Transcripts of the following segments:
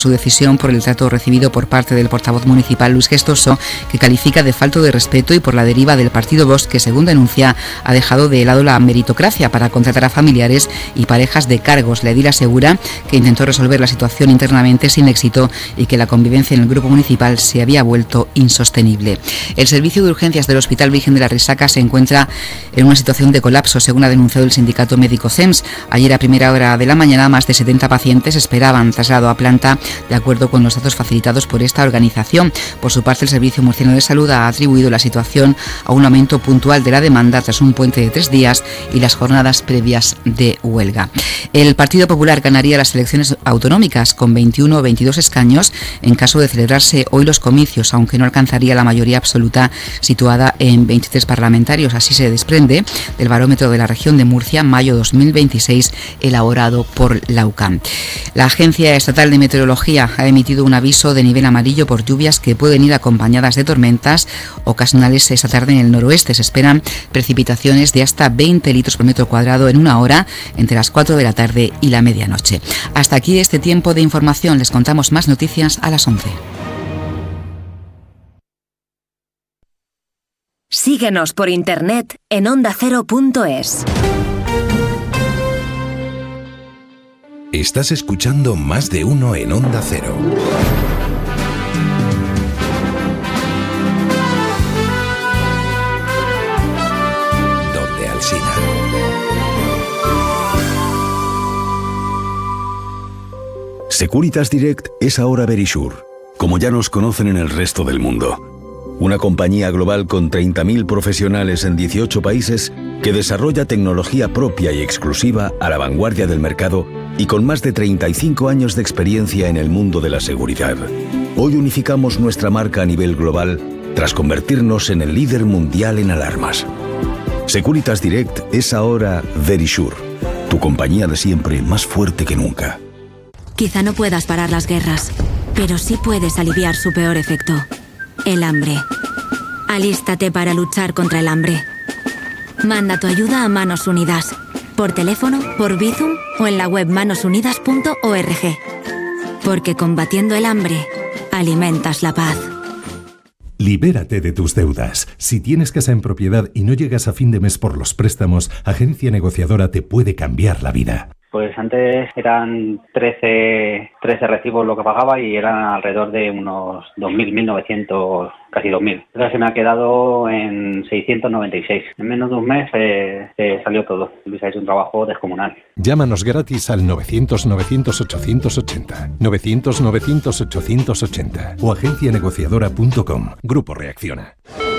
su decisión por el trato recibido por parte del portavoz municipal Luis Gestoso, que califica de falto de respeto, y por la deriva del partido Vox, que según denuncia ha dejado de lado la meritocracia para contratar a familiares y parejas de cargos. La edil asegura que intentó resolver la situación internamente sin éxito y que la convivencia en el grupo municipal se había vuelto insostenible. El servicio de urgencias del Hospital Virgen de la Risaca se encuentra en una situación de colapso, según ha denunciado el sindicato médico CEMS. Ayer a primera hora de la mañana más de 70 pacientes esperaban traslado a planta, de acuerdo con los datos facilitados por esta organización. Por su parte, el Servicio Murciano de Salud ha atribuido la situación a un aumento puntual de la demanda tras un puente de 3 días y las jornadas previas de huelga. El Partido Popular ganaría las elecciones autonómicas con 21 o 22 escaños en caso de celebrarse hoy los comicios, aunque no alcanzaría la mayoría absoluta situada en 23 parlamentarios. Así se desprende del barómetro de la región de Murcia, mayo 2026, elaborado por la UCAM. La Agencia Estatal de Meteorología ha emitido un aviso de nivel amarillo por lluvias que pueden ir acompañadas de tormentas ocasionales esta tarde en el noroeste. Se esperan precipitaciones de hasta 20 litros por metro cuadrado en una hora entre las 4 de la tarde y la medianoche. Hasta aquí este tiempo de información. Les contamos más noticias a las 11. Síguenos por internet en ondacero.es. Estás escuchando Más de Uno en Onda Cero. Donde Alsina. Securitas Direct es ahora Verisure, como ya nos conocen en el resto del mundo. Una compañía global con 30.000 profesionales en 18 países que desarrolla tecnología propia y exclusiva a la vanguardia del mercado y con más de 35 años de experiencia en el mundo de la seguridad. Hoy unificamos nuestra marca a nivel global tras convertirnos en el líder mundial en alarmas. Securitas Direct es ahora Verisure, tu compañía de siempre más fuerte que nunca. Quizá no puedas parar las guerras, pero sí puedes aliviar su peor efecto. El hambre. Alístate para luchar contra el hambre. Manda tu ayuda a Manos Unidas, por teléfono, por Bizum o en la web manosunidas.org. Porque combatiendo el hambre, alimentas la paz. Libérate de tus deudas. Si tienes casa en propiedad y no llegas a fin de mes por los préstamos, Agencia Negociadora te puede cambiar la vida. Pues antes eran 13 recibos lo que pagaba y eran alrededor de unos 2.000, 1.900, casi 2.000. Ahora se me ha quedado en 696. En menos de un mes salió todo. Luis ha hecho un trabajo descomunal. Llámanos gratis al 900-900-880, 900-900-880 o agencianegociadora.com. Grupo Reacciona.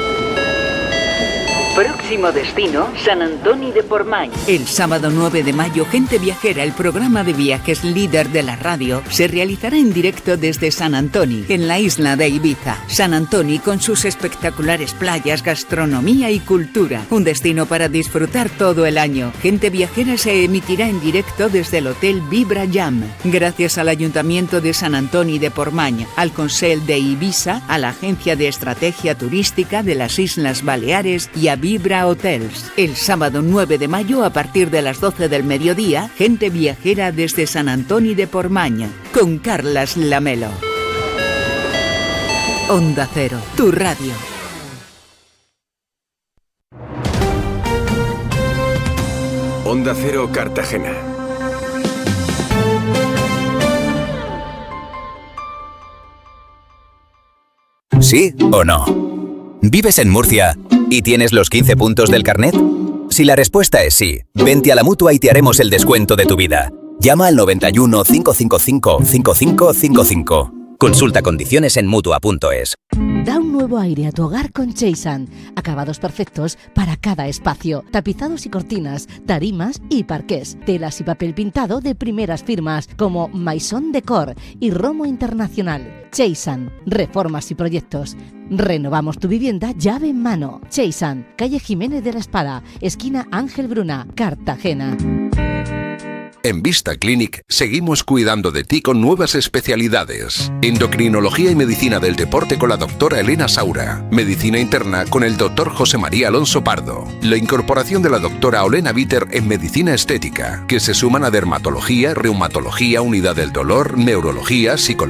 Próximo destino, San Antoni de Portmany. El sábado 9 de mayo, Gente Viajera, el programa de viajes líder de la radio, se realizará en directo desde San Antoni, en la isla de Ibiza. San Antoni con sus espectaculares playas, gastronomía y cultura. Un destino para disfrutar todo el año. Gente Viajera se emitirá en directo desde el Hotel Vibra Jam. Gracias al Ayuntamiento de San Antoni de Portmany, al Consell de Ibiza, a la Agencia de Estrategia Turística de las Islas Baleares y a Vibra Hotels. El sábado 9 de mayo a partir de las 12 del mediodía, Gente Viajera desde San Antoni de Portmany, con Carlas Lamelo. Onda Cero, tu radio. Onda Cero Cartagena. ¿Sí o no? ¿Vives en Murcia y tienes los 15 puntos del carnet? Si la respuesta es sí, vente a la Mutua y te haremos el descuento de tu vida. Llama al 91 555 5555. Consulta condiciones en Mutua.es. Da un nuevo aire a tu hogar con Cheisan. Acabados perfectos para cada espacio. Tapizados y cortinas, tarimas y parqués. Telas y papel pintado de primeras firmas como Maison Decor y Romo Internacional. Cheisan. Reformas y proyectos. Renovamos tu vivienda llave en mano. Cheisan. Calle Jiménez de la Espada, esquina Ángel Bruna, Cartagena. En Vista Clinic seguimos cuidando de ti con nuevas especialidades. Endocrinología y medicina del deporte con la doctora Elena Saura. Medicina interna con el doctor José María Alonso Pardo. La incorporación de la doctora Olena Viter en medicina estética, que se suman a dermatología, reumatología, unidad del dolor, neurología, psicología